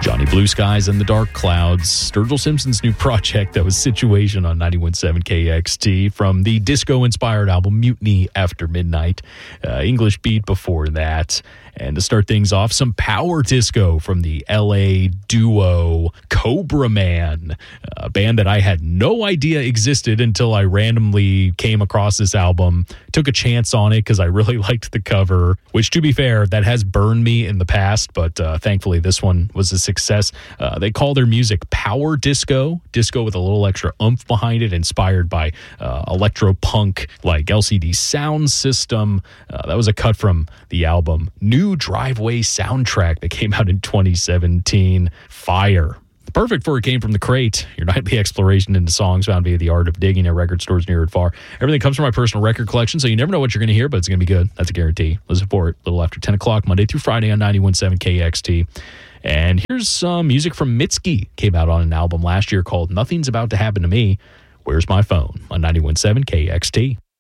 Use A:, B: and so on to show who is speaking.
A: Johnny Blue Skies and the Dark Clouds, Sturgill Simpson's new project that was Situation on 91.7 KXT from the disco-inspired album Mutiny After Midnight. English Beat before that. And to start things off, some power disco from the LA duo Cobra Man, a band that I had no idea existed until I randomly came across this album. Took a chance on it because I really liked the cover, which, to be fair, that has burned me in the past, but thankfully this one was a success. They call their music power disco with a little extra oomph behind it, inspired by electro punk like LCD Sound System. That was a cut from the album New Driveway Soundtrack that came out in 2017. Fire. Perfect for It Came From the Crate, your nightly exploration into songs found via the art of digging at record stores near and far. Everything comes from my personal record collection, so you never know what you're going to hear, but it's going to be good. That's a guarantee. Listen for it a little after 10 o'clock, Monday through Friday on 91.7 KXT. And here's some music from Mitski. Came out on an album last year called Nothing's About to Happen to Me. Where's My Phone on 91.7 KXT.